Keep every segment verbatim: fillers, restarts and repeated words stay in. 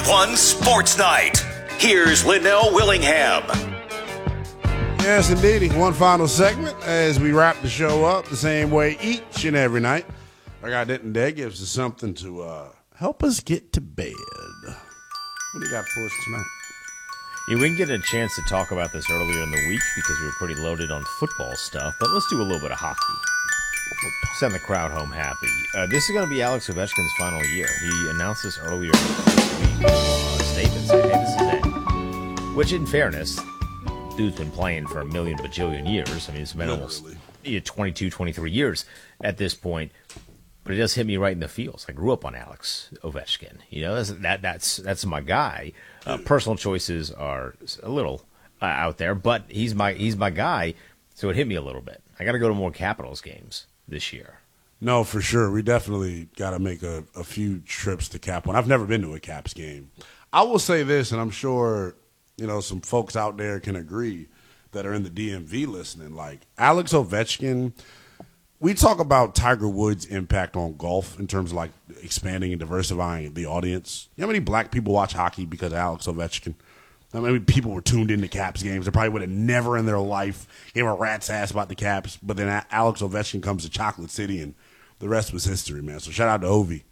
One Sports Night. Here's Linnell Willingham. Yes, indeed. One final segment as we wrap the show up the same way each and every night. Our guy Denton Day gives us something to uh, help us get to bed. What do you got for us tonight? Yeah, we didn't get a chance to talk about this earlier in the week because we were pretty loaded on football stuff, but let's do a little bit of hockey. Send the crowd home happy. Uh, this is going to be Alex Ovechkin's final year. He announced this earlier this week. Uh, statement saying, hey, this is it. Which, in fairness, dude's been playing for a million bajillion years. I mean, it's been almost you know, twenty-two, twenty-three years at this point. But it does hit me right in the feels. I grew up on Alex Ovechkin. You know, that's that, that's that's my guy. Uh, personal choices are a little uh, out there, but he's my he's my guy. So it hit me a little bit. I got to go to more Capitals games this year. No, for sure. We definitely got to make a, a few trips to Cap One. I've never been to a Caps game. I will say this, and I'm sure you know some folks out there can agree that are in the D M V listening. Like Alex Ovechkin. We talk about Tiger Woods' impact on golf in terms of like expanding and diversifying the audience. You know how many black people watch hockey because of Alex Ovechkin? How many people were tuned into Caps games? They probably would have never in their life gave a rat's ass about the Caps. But then Alex Ovechkin comes to Chocolate City, and the rest was history, man. So shout out to Ovi.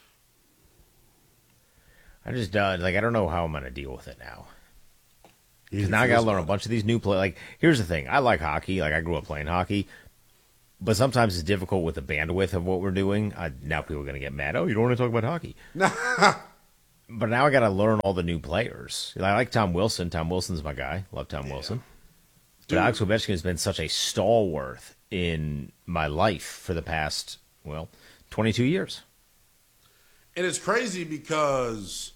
I just uh, like I don't know how I'm going to deal with it now. Because now I got to learn a bunch of these new play. Like here's the thing: I like hockey. Like I grew up playing hockey. But sometimes it's difficult with the bandwidth of what we're doing. I, now people are going to get mad. Oh, you don't want to talk about hockey. But now I got to learn all the new players. I like Tom Wilson. Tom Wilson's my guy. Love Tom yeah. Wilson. But Alex Ovechkin has been such a stalwart in my life for the past, well, twenty-two years. And it's crazy because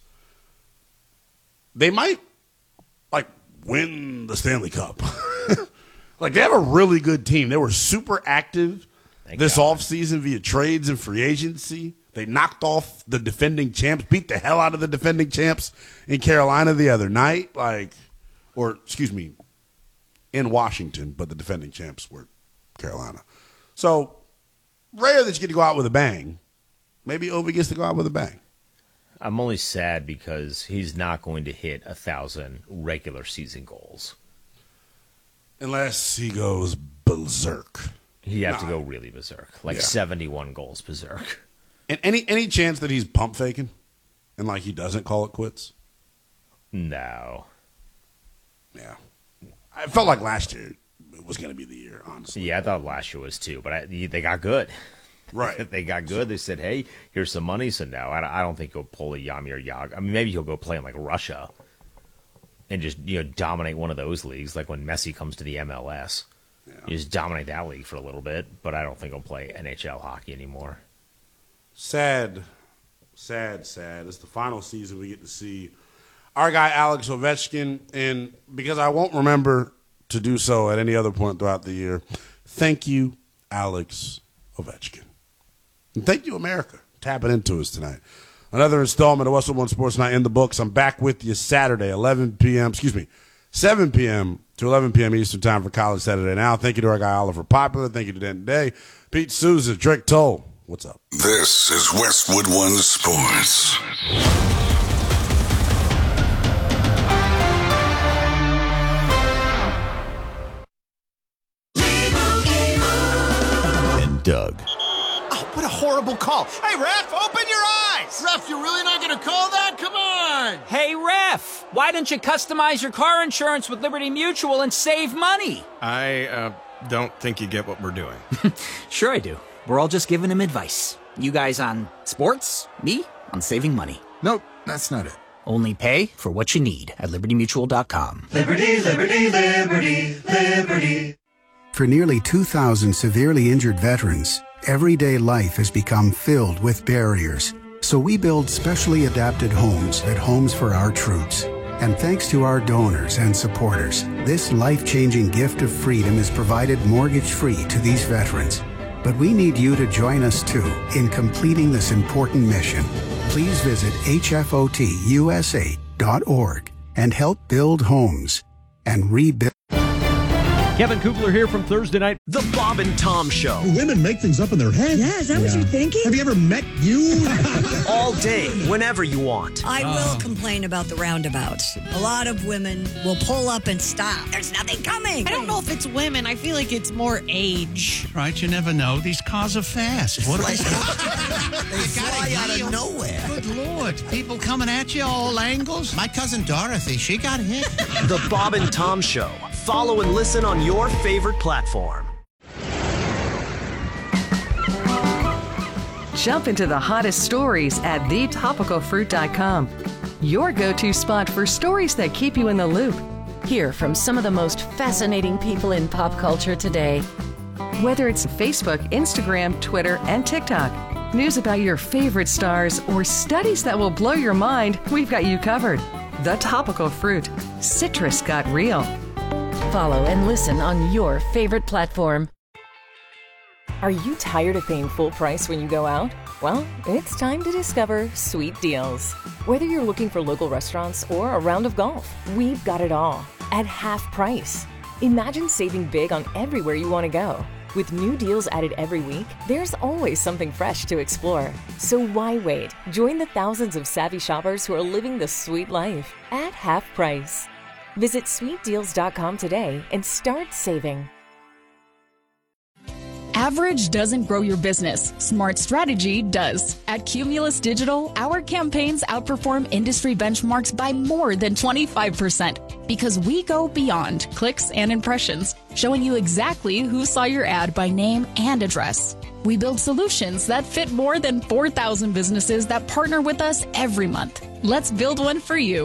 they might, like, win the Stanley Cup. Like, they have a really good team. They were super active Thank this God. offseason via trades and free agency. They knocked off the defending champs, beat the hell out of the defending champs in Carolina the other night. Like, or, excuse me, in Washington, but the defending champs were Carolina. So, rare that you get to go out with a bang. Maybe Ovi gets to go out with a bang. I'm only sad because he's not going to hit a thousand regular season goals. Unless he goes berserk. He'd have nah. to go really berserk. Like yeah. seventy-one goals berserk. And any any chance that he's pump faking? And like he doesn't call it quits? No. Yeah. I felt like last year it was going to be the year, honestly. Yeah, I thought last year was too. But I, they got good. Right. They got good. They said, hey, here's some money. So no, I, I don't think he'll pull a Jaromir Jagr. I mean, maybe he'll go play in like Russia. And just, you know, dominate one of those leagues, like when Messi comes to the M L S. Yeah. You just dominate that league for a little bit, but I don't think he'll play N H L hockey anymore. Sad, sad, sad. It's the final season we get to see our guy Alex Ovechkin, and because I won't remember to do so at any other point throughout the year, thank you, Alex Ovechkin. And thank you, America, tapping into us tonight. Another installment of Westwood One Sports Night in the books. I'm back with you Saturday, eleven p.m., excuse me, seven p.m. to eleven p.m. Eastern Time for College Saturday Now. Thank you to our guy Oliver Popular. Thank you to Denton Day, Pete Souza, Drake Toll. What's up? This is Westwood One Sports. And Doug. What a horrible call. Hey, ref, open your eyes. Ref, you're really not going to call that? Come on. Hey, ref, why don't you customize your car insurance with Liberty Mutual and save money? I uh, don't think you get what we're doing. Sure I do. We're all just giving him advice. You guys on sports, me on saving money. Nope, that's not it. Only pay for what you need at liberty mutual dot com. Liberty, liberty, liberty, liberty. For nearly two thousand severely injured veterans, everyday life has become filled with barriers. So we build specially adapted homes at Homes for Our Troops. And thanks to our donors and supporters, this life-changing gift of freedom is provided mortgage-free to these veterans. But we need you to join us too in completing this important mission. Please visit H F O T U S A dot org and help build homes and rebuild. Kevin Kugler here from Thursday Night. The Bob and Tom Show. Women make things up in their head. Yeah, is that yeah. what you're thinking? Have you ever met you? All day, whenever you want. I will uh. complain about the roundabouts. A lot of women will pull up and stop. There's nothing coming. I don't know if it's women. I feel like it's more age. Right, you never know. These cars are fast. What are they? They fly out of nowhere. Good Lord. People coming at you all angles. My cousin Dorothy, she got hit. The Bob and Tom Show. Follow and listen on your favorite platform. Jump into the hottest stories at the topical fruit dot com. Your go-to spot for stories that keep you in the loop. Hear from some of the most fascinating people in pop culture today. Whether it's Facebook, Instagram, Twitter, and TikTok, news about your favorite stars, or studies that will blow your mind, we've got you covered. The Topical Fruit. Citrus got real. Follow and listen on your favorite platform. Are you tired of paying full price when you go out? Well, it's time to discover Sweet Deals. Whether you're looking for local restaurants or a round of golf, we've got it all at half price. Imagine saving big on everywhere you want to go. With new deals added every week, there's always something fresh to explore. So why wait? Join the thousands of savvy shoppers who are living the sweet life at half price. Visit sweet deals dot com today and start saving. Average doesn't grow your business. Smart strategy does. At Cumulus Digital, our campaigns outperform industry benchmarks by more than twenty-five percent because we go beyond clicks and impressions, showing you exactly who saw your ad by name and address. We build solutions that fit more than four thousand businesses that partner with us every month. Let's build one for you.